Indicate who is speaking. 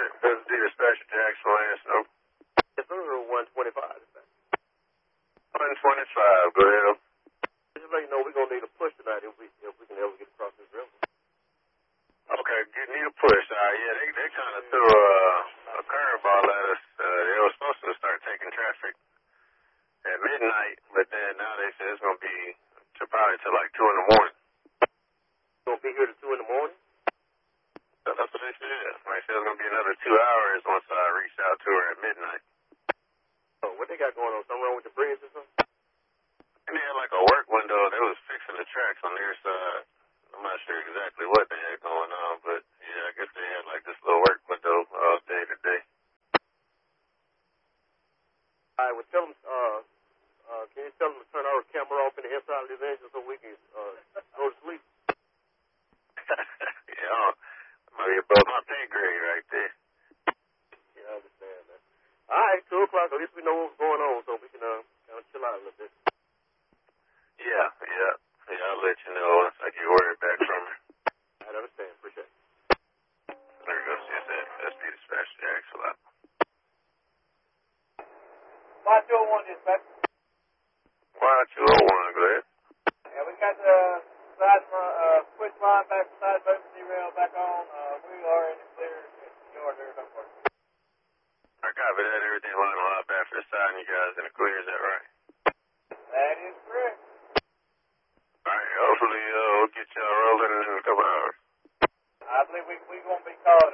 Speaker 1: This is D Dispatcher Jackson Lance. No.
Speaker 2: It's under 125.
Speaker 1: 125, go ahead.
Speaker 2: Just let you know we're going to need a push tonight if we can ever get across this river.
Speaker 1: Okay, you need a push. Yeah, they kind of threw a curveball at us. They were supposed to start taking traffic at midnight, but then now they say it's going to be probably till like 2 in the morning.
Speaker 2: Going to be here till 2 in the morning?
Speaker 1: That's what they said. They said it's going to be another 2 hours once I reach out to her at midnight.
Speaker 2: Oh, what they got going on? Something wrong with the bridge or something?
Speaker 1: And they had like a work window. They was fixing the tracks on their side. I'm not sure exactly what they had going on, but yeah, I guess they had like this little work window all day today.
Speaker 2: All right, well, tell them, can you tell them to turn our camera off in the inside of this engine so we can go to sleep?
Speaker 1: Yeah, might be above my pay grade right there.
Speaker 2: Yeah, I understand that. All right, 2 o'clock, at least we know what's going on so we can kind of chill out a little bit.
Speaker 1: Yeah, I'll let you know once I get word back from her.
Speaker 2: I understand, appreciate it.
Speaker 1: There you go, see that. That's D Dispatcher Jackson.
Speaker 3: 5201 dispatch.
Speaker 1: 5201, go ahead.
Speaker 3: Yeah, we got the side switch line back side motor derail back on. We are in the clear. Yours there, don't worry.
Speaker 1: I copy that. Everything lining up after the side and you guys in the clear, is that right?
Speaker 3: That is correct.
Speaker 1: Alright, hopefully we'll get y'all rolling in a couple hours.
Speaker 3: I believe we're going to be called